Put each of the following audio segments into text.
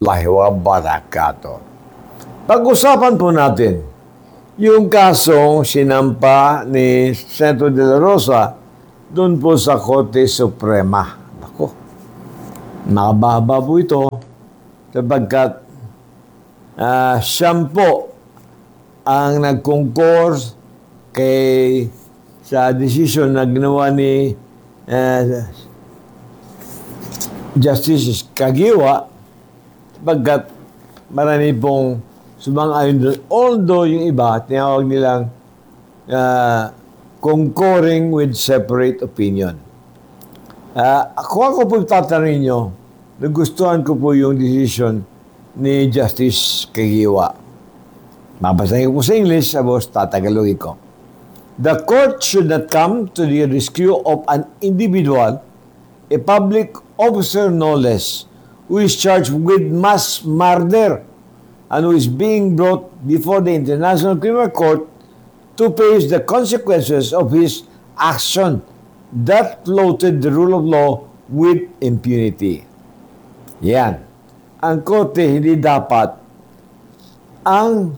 warahmatullahi wabarakatuh. Pag-usapan po natin yung kasong sinampa ni Senator De La Rosa doon po sa Korte Suprema. Ako, nakababa po ito sapagkat siyam po ang nag-concur sa decision na ginawa ni Justice Kagiwa sapagkat marami pong sumang-ayon doon. Although yung iba, tinawag nilang concurring with separate opinion. Ako po tatanungin nyo, nagustuhan ko po yung decision ni Justice Kagiwa. Mabasahin ko po sa English, tapos tatagalogin ko. The court should not come to the rescue of an individual, a public officer no less, who is charged with mass murder and who is being brought before the International Criminal Court to face the consequences of his action that flouted the rule of law with impunity. Yan. Ang korte hindi dapat ang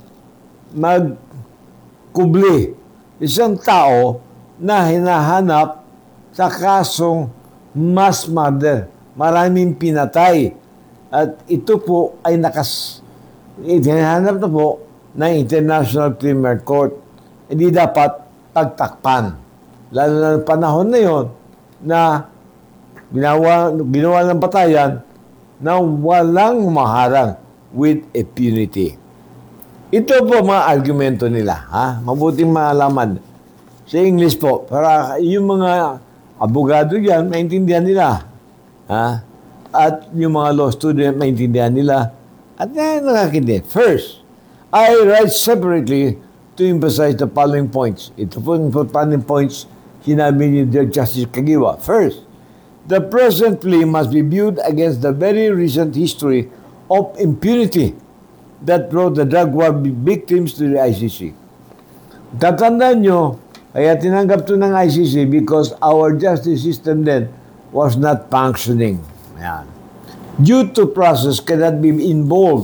magkubli isang tao na hinahanap sa kasong mass murder. Maraming pinatay. At ito po ay hinahanap na po ng International Criminal Court. Hindi dapat pagtakpan. Lalo na panahon na yon na ginawa ng batayan na walang maharang with impunity. Ito po mga argumento nila. Mabuting malaman. Sa English po, para yung mga abogado yan, maintindihan nila. At yung mga law student, maintindihan nila. At nakakindi. First, I write separately to emphasize the following points. Ito po yung following points sinabi ni Justice Kagiwa. First, the present plea must be viewed against the very recent history of impunity that brought the drug war victims to the ICC. Tatandaan nyo, kaya tinanggap to ng ICC because our justice system then was not functioning. Ayan. Due to process cannot be invoked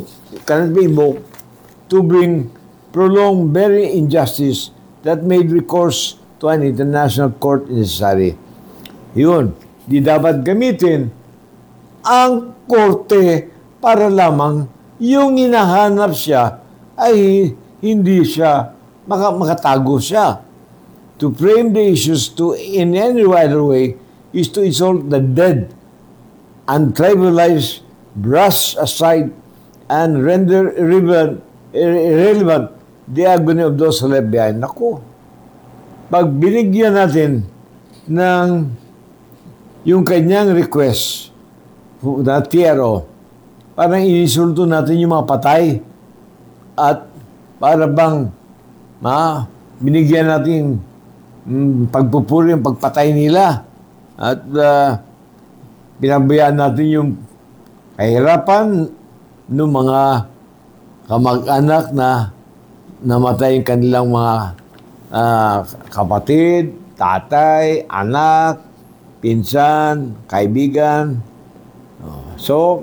to bring prolonged very injustice that made recourse to an international court necessary. Yun, di dapat gamitin ang korte para lamang yung hinahanap siya ay hindi siya makatago siya. To frame the issues in any other way is to insult the dead and trivialize, brush aside, and render irrelevant the agony of those who left behind. Naku, pag binigyan natin ng yung kanyang request na TRO, parang inisulto natin yung mga patay at para bang binigyan natin pagpupuri yung pagpatay nila at pinabayaan natin yung kahirapan ng mga kamag-anak na namatay yung kanilang mga kapatid, tatay, anak, pinsan, kaibigan. So,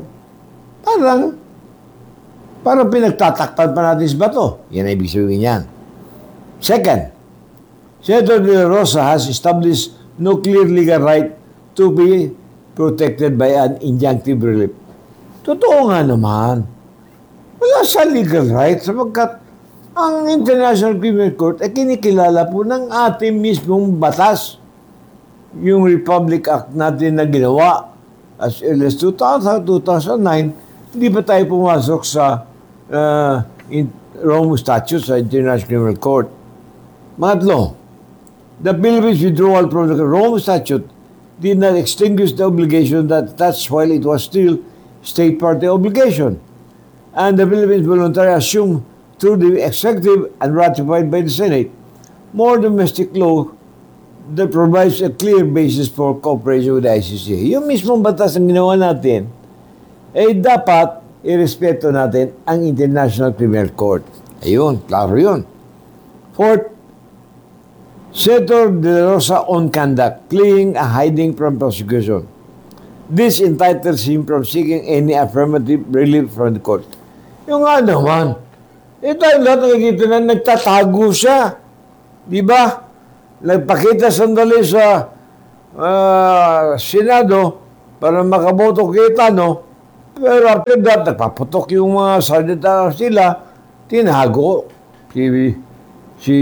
parang pinagtatakpan pa natin sa bato. Yan ay ibig sabihin yan. Second, Senator De La Rosa has established no clear legal right to be protected by an injunctive relief. Totoo nga naman. Wala sa legal right sapagkat ang International Criminal Court ay kinikilala po ng ating mismong batas. Yung Republic Act natin na ginawa as early as 2000, 2009, hindi pa tayo pumasok sa Rome Statute sa International Criminal Court. Pangatlo, the Philippines withdrawal from the Rome Statute did not extinguish the obligation that attached while it was still state party obligation. And the Philippines voluntarily assumed through the executive and ratified by the Senate more domestic law that provides a clear basis for cooperation with the ICC. Yung mismong batas ang ginawa natin, dapat irespeto natin ang International Criminal Court. Ayun, klaro yun. Fourth, Senator De La Rosa on conduct, fleeing and hiding from prosecution. This entitles him from seeking any affirmative relief from the court. Yung nga naman, tayo lahat nakikita na nagtatago siya. Di ba? Nagpakita sandali sa Senado para makaboto kita, no? Pero after that, nagpaputok yung mga salita sila, tinago. Si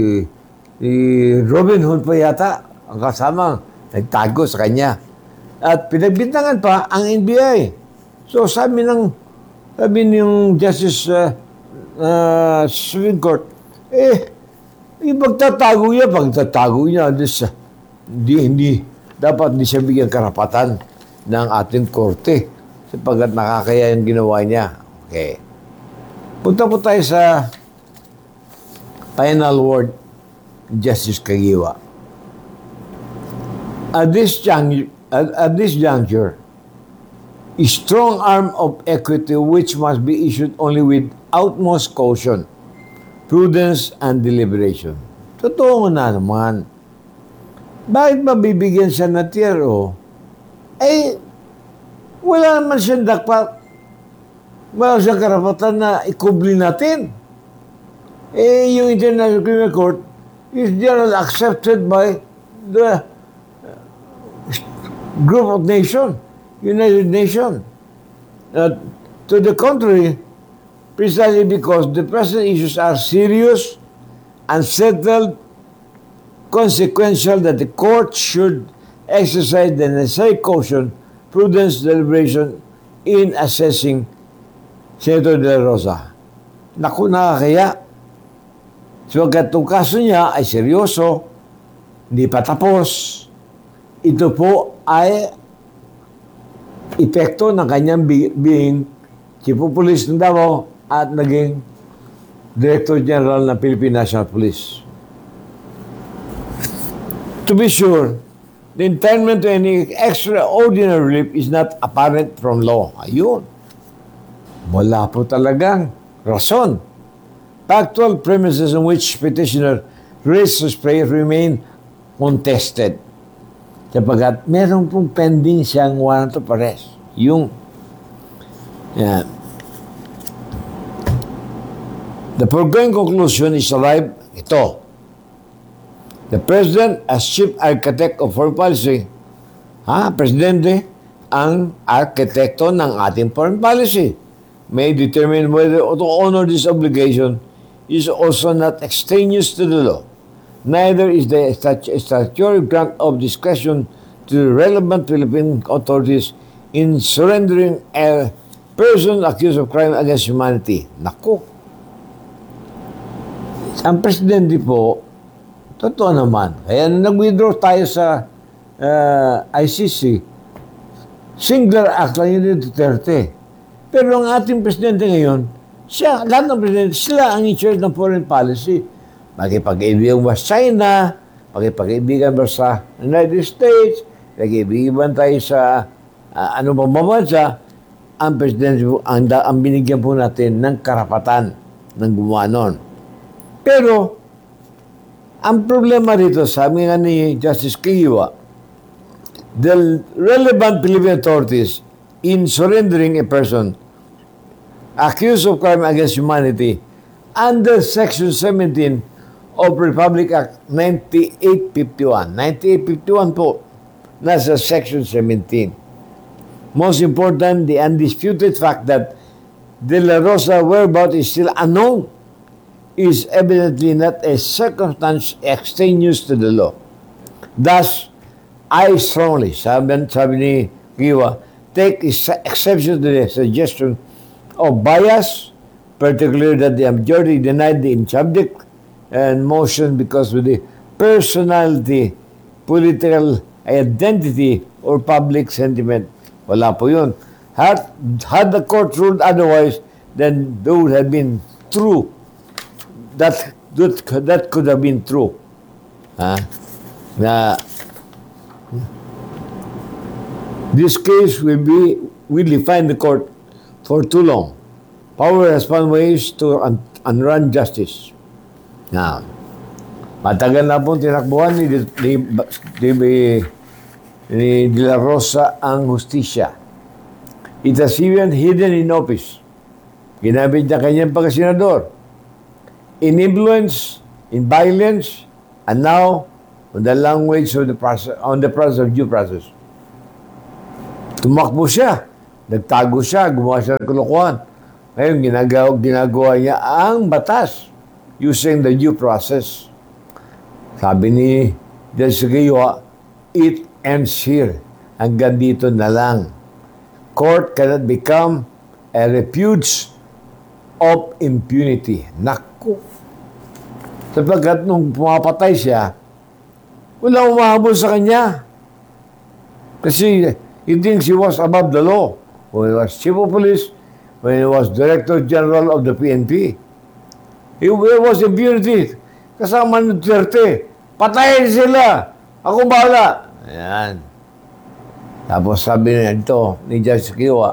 Robin Hood pa yata, ang kasama, nagtago sa kanya. At pinagbintangan pa ang NBI. So sabi ng Justice Supreme Court, pagtatago niya, hindi dapat siya bigyan karapatan ng ating korte sapagkat nakakaya yung ginawa niya. Okay. Punta po tayo sa final word, Justice Kagiwa. At this juncture, a strong arm of equity which must be issued only with utmost caution, prudence, and deliberation. Totoo na naman. Bakit mabibigyan siya na tier O? Wala naman siyang dapat. Wala siyang karapatan na ikubli natin. Yung International Criminal Court is generally accepted by the group of nations, United Nations. To the contrary, precisely because the present issues are serious, unsettled, consequential, that the court should exercise the necessary caution, prudence, deliberation in assessing Senator De La Rosa. Naku, nakakaya. So, itong kaso niya ay seryoso, hindi pa tapos. Ito po ay epekto ng kanyang being Chief of Police ng Davao at naging Director General ng Philippine National Police. To be sure, the entitlement to any extraordinary relief is not apparent from law. Ayun. Wala po talagang rason. Factual premises on which petitioner raised his prayer remain contested. Sapagat meron pong pending siyang warrant of arrest. Yung the foregoing conclusion is arrived, ito. The President as Chief Architect of Foreign Policy, Presidente ang arkitekto ng ating foreign policy, may determine whether to honor this obligation is also not extraneous to the law. Neither is the statutory grant of discretion to the relevant Philippine authorities in surrendering a person accused of crime against humanity. Naku! Ang Presidente po, totoo naman. Kaya nag-withdraw tayo sa ICC, singular act lang yun Duterte. Pero ang ating Presidente ngayon, lahat ng Presidente, sila ang in-charge ng foreign policy. Makipag-ibigan ba sa China, makipag-ibigan ba sa United States, makipag-ibigan tayo sa ano bang mabansa, ang Presidente po, ang binigyan po natin ng karapatan ng gumawa nun. Pero, ang problema dito, sabi nga ni Justice Kagiwa, the relevant Philippine authorities in surrendering a person accused of crime against humanity under Section 17 of Republic Act 9851. 9851 po, nasa Section 17. Most important, the undisputed fact that De La Rosa whereabouts is still unknown is evidently not a circumstance extraneous to the law. Thus, I strongly, sabi ni Kiwa, take exception to the suggestion of bias, particularly that the majority denied the subject and motion because of the personality, political identity, or public sentiment. Wala po yun. Had the court ruled otherwise, then those had been true. That could have been true. Na this case will define the court for too long. Power has found ways to unrun justice. Matagal na pong tinakbuhan ni ni De La Rosa ang hustisya. It has even hidden in office. Ginamit niya kanyang pagkasenador. In influence, in violence, and now on the language of the process, on the process of due process. Tumakbo siya, nagtago siya, gumawa siya ng kalokohan. Ngayon, ginagawa niya ang batas using the due process. Sabi ni Del Suguiwa, it ends here. Hanggang dito na lang. Court cannot become a refuge of impunity. Naku! Sapagkat nung pumapatay siya, wala umahabol sa kanya. Kasi he thinks he was above the law. When he was chief of police, when he was director general of the PNP, there was impunity. Kasama ng Duterte. Patayin sila! Ako bahala! Ayan. Tapos sabi niya ito, ni Judge Kiwa,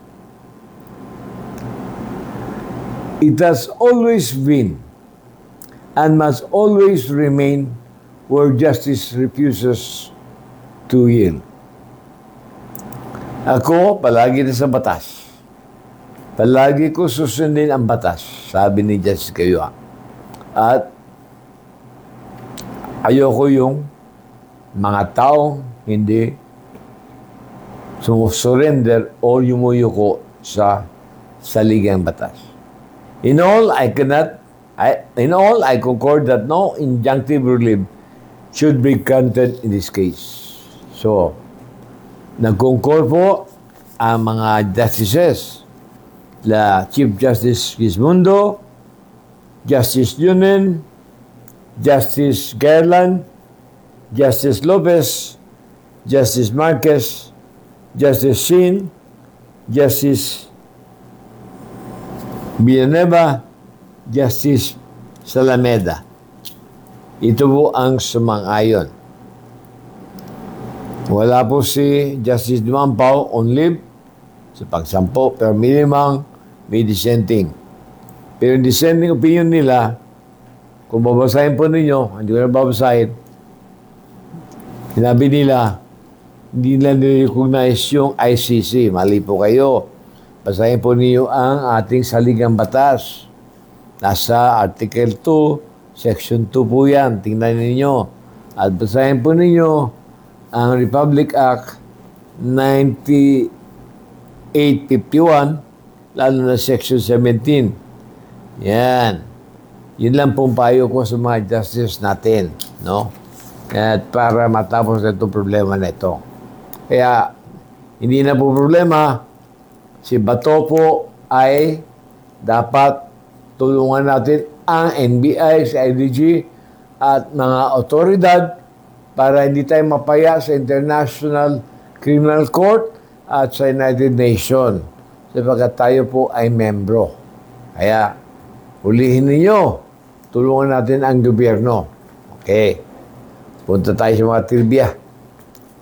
it has always been and must always remain where justice refuses to yield. Ako, palagi na sa batas. Palagi ko susundin ang batas, sabi ni Judge Kiwa. At ayoko yung mga taong hindi sumusurrender o yumuyuko sa saligang batas. In all, I concord that no injunctive relief should be granted in this case. So, nag-concord po ang mga justices, la Chief Justice Gismundo, Justice Yunen, Justice Garland, Justice Lopez, Justice Marquez, Justice Shin, Justice Villanueva, Justice Salameda. Ito po ang sumang-ayon. Wala po si Justice Dumampao on leave sa pagsampo, pero minimum may dissenting. Pero yung dissenting opinion nila, kung babasahin po ninyo, hindi ko na babasahin, sinabi nila, hindi na nire-recognize yung ICC. Mali po kayo. Basahin po niyo ang ating saligang batas. Nasa Article 2, Section 2 po yan. Tingnan niyo. At basahin po ninyo ang Republic Act 9851, lalo na Section 17. Yan. Yun lang pong payo ko sa mga justice natin. No? At para matapos na itong problema na ito. Kaya, hindi na po problema, si Bato po ay dapat tulungan natin ang NBI, sa IDG, at mga otoridad para hindi tayo mapaya sa International Criminal Court at sa United Nations sapagkat tayo po ay membro. Kaya, ulihin ninyo, tulungan natin ang gobyerno. Okay. Punta tayo sa mga trivia.